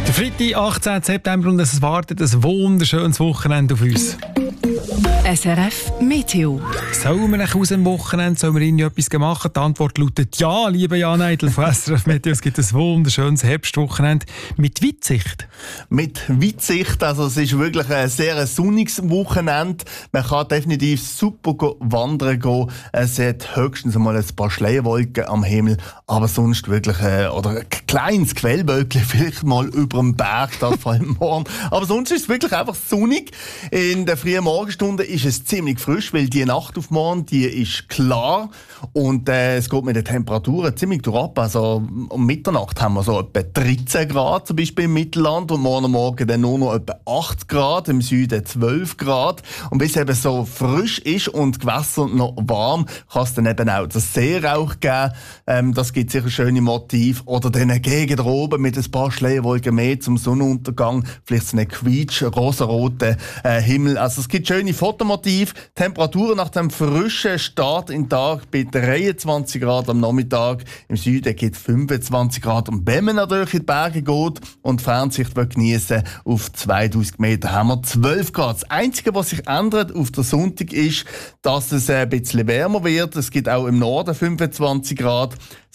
Der Freitag, 18. September, und es wartet ein wunderschönes Wochenende auf uns. SRF Meteo. Sollen wir nach aus dem Wochenende, sollen wir Ihnen etwas machen? Die Antwort lautet ja, liebe Jan Eidl von SRF Meteo. Es gibt ein wunderschönes Herbstwochenende mit Weitsicht. Mit Weitsicht, also es ist wirklich ein sehr sonniges Wochenende. Man kann definitiv super wandern gehen. Es hat höchstens mal ein paar Schleierwolken am Himmel, aber sonst wirklich oder ein kleines Quellwölkchen vielleicht mal über dem Berg, das vor allem morgen. Aber sonst ist es wirklich einfach sonnig. In der frühen Morgenstunde ist es ziemlich frisch, weil die Nacht auf morgen, die ist klar und es geht mit den Temperaturen ziemlich durchab. Also um Mitternacht haben wir so etwa 13 Grad zum Beispiel im Mittelland und morgen dann nur noch etwa 8 Grad, im Süden 12 Grad. Und bis es eben so frisch ist und Gewässer noch warm, kann es dann eben auch das Seerauch geben. Das gibt sicher schöne Motive. Oder dann eine Gegend oben mit ein paar Schleierwolken mehr zum Sonnenuntergang, vielleicht so einen quietsch-rosaroten Himmel. Also es gibt schöne Fotomotive. Temperaturen nach dem frischen Start in den Tag bei 23 Grad am Nachmittag. Im Süden gibt es 25 Grad. Und wenn man natürlich in die Berge geht und Fernsicht geniessen auf 2000 Meter, haben wir 12 Grad. Das Einzige, was sich ändert auf der Sonntag, ist, dass es ein bisschen wärmer wird. Es gibt auch im Norden 25 Grad.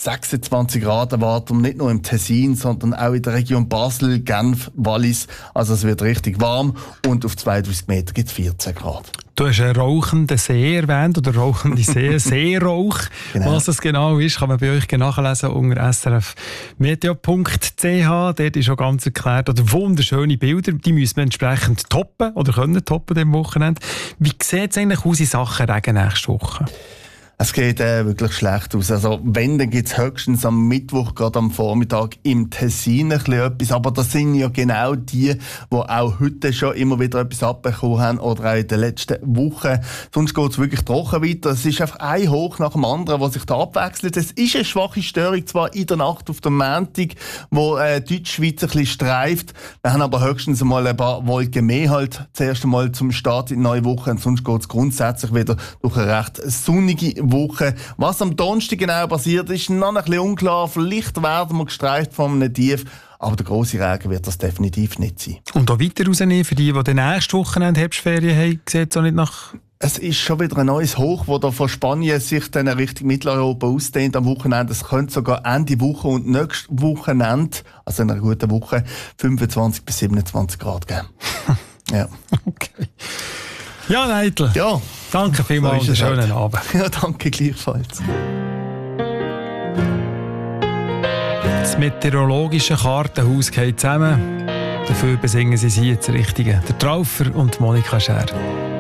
26 Grad erwarten wir nicht nur im Tessin, sondern auch in der Region Basel, Genf, Wallis. Also es wird richtig warm und auf 2000 Meter gibt es 14 Grad. Du hast einen rauchenden See erwähnt, oder rauchende See, Seerauch. Genau. Was das genau ist, kann man bei euch nachlesen unter srfmeteo.ch. Dort ist schon ganz erklärt. Oder wunderschöne Bilder, die müssen wir entsprechend toppen oder können toppen am Wochenende. Wie sieht es eigentlich aus in Sachen Regen nächste Woche? Es geht wirklich schlecht aus. Also wenn, dann gibt es höchstens am Mittwoch, gerade am Vormittag, im Tessin ein bisschen etwas. Aber das sind ja genau die auch heute schon immer wieder etwas abbekommen haben oder auch in den letzten Wochen. Sonst geht es wirklich trocken weiter. Es ist einfach ein Hoch nach dem anderen, was sich da abwechselt. Es ist eine schwache Störung, zwar in der Nacht auf der Montag, wo Deutschschweiz ein bisschen streift. Wir haben aber höchstens mal ein paar Wolken mehr halt zuerst einmal zum Start in die neue Woche. Und sonst geht es grundsätzlich wieder durch eine recht sonnige Woche. Was am Donnerstag genau passiert, ist noch ein bisschen unklar. Vielleicht werden wir gestreift von einem Tief, aber der grosse Regen wird das definitiv nicht sein. Und auch weiter rausnehmen, für die die nächste Wochenende Herbstferien haben, sieht es auch nicht nach... Es ist schon wieder ein neues Hoch, das da von Spanien sich dann Richtung Mitteleuropa ausdehnt am Wochenende. Es könnte sogar Ende Woche und nächstes Wochenende, also in einer guten Woche, 25 bis 27 Grad geben. Ja. Okay. Ja, Neidl. Ja. Danke vielmals und einen schönen Abend. Ja, danke gleichfalls. Das meteorologische Kartenhaus geht zusammen. Dafür besingen sie jetzt das Richtige. Der Traufer und Monika Schär.